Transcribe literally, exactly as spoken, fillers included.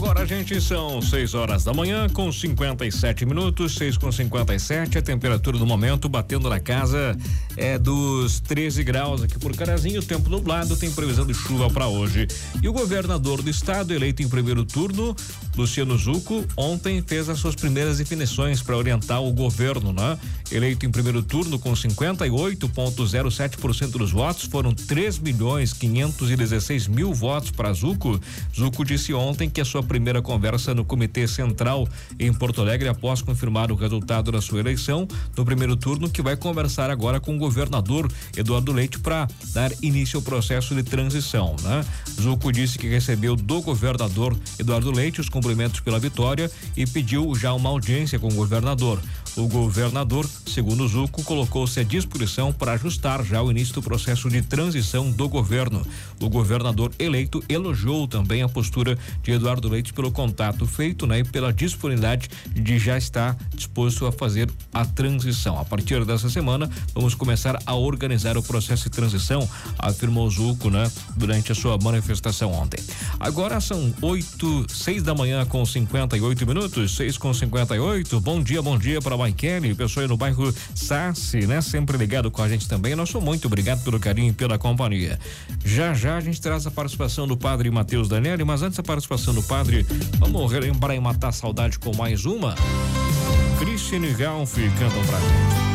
Agora, gente, são seis horas da manhã com cinquenta e sete minutos, seis com cinquenta e sete. A temperatura do momento batendo na casa é dos treze graus aqui por Carazinho, tempo nublado, tem previsão de chuva para hoje. E o governador do estado, eleito em primeiro turno, Luciano Zucco, ontem fez as suas primeiras definições para orientar o governo, né? Eleito em primeiro turno com cinquenta e oito vírgula zero sete por cento dos votos, foram três milhões quinhentos e dezesseis mil votos para Zucco. Zucco disse ontem que a sua primeira conversa no Comitê Central em Porto Alegre após confirmar o resultado da sua eleição no primeiro turno, que vai conversar agora com o governador Eduardo Leite para dar início ao processo de transição, né? Zucco disse que recebeu do governador Eduardo Leite os cumprimentos pela vitória e pediu já uma audiência com o governador. O governador, segundo Zucco, colocou-se à disposição para ajustar já o início do processo de transição do governo. O governador eleito elogiou também a postura de Eduardo Leite pelo contato feito, né, e pela disponibilidade de já estar disposto a fazer a transição. A partir dessa semana, vamos começar a organizar o processo de transição, afirmou Zucco, né, durante a sua manifestação ontem. Agora são oito, seis da manhã com cinquenta e oito minutos, seis com cinquenta e oito. Bom dia, bom dia para Maikele, pessoal aí no bairro Sassi, né? Sempre ligado com a gente também. Nosso muito obrigado pelo carinho e pela companhia. Já já a gente traz a participação do padre Matheus Daniele, mas antes da participação do padre, vamos relembrar e matar a saudade com mais uma. Christian e Ralph cantam pra gente.